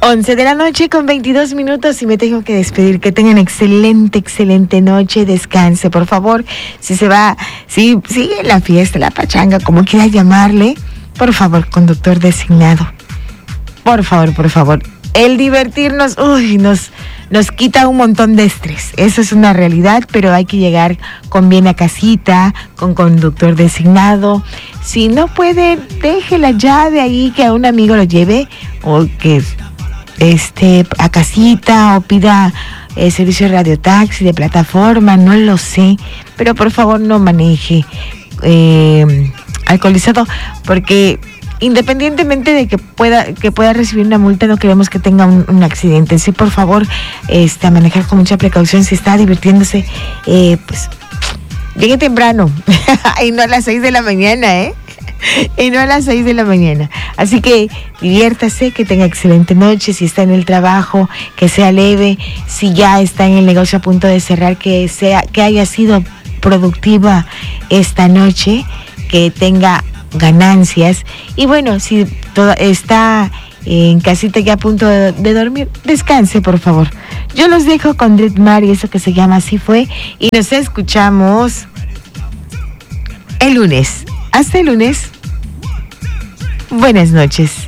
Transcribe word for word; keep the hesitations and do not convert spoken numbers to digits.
once de la noche con veintidós minutos y me tengo que despedir. Que tengan excelente, excelente noche. Descanse, por favor. Si se va, si sigue la fiesta, la pachanga, como quiera llamarle, por favor, conductor designado. Por favor, por favor. El divertirnos, uy, nos, nos quita un montón de estrés. Eso es una realidad, pero hay que llegar con bien a casita, con conductor designado. Si no puede, deje la llave ahí, que a un amigo lo lleve, o que este a casita, o pida eh, servicio de radiotaxi, de plataforma, no lo sé. Pero por favor no maneje eh, alcoholizado, porque independientemente de que pueda que pueda recibir una multa, no queremos que tenga un, un accidente. Sí, por favor, este, a manejar con mucha precaución. Si está divirtiéndose, eh, pues llegue temprano y no a las seis de la mañana, ¿eh? Y no a las seis de la mañana. Así que diviértase, que tenga excelente noche. Si está en el trabajo, que sea leve. Si ya está en el negocio a punto de cerrar, que sea que haya sido productiva esta noche, que tenga ganancias. Y bueno, si todo está en casita ya a punto de, de dormir, descanse, por favor. Yo los dejo con Dread Mar y eso que se llama Así Fue, y nos escuchamos el lunes. Hasta el lunes. Buenas noches.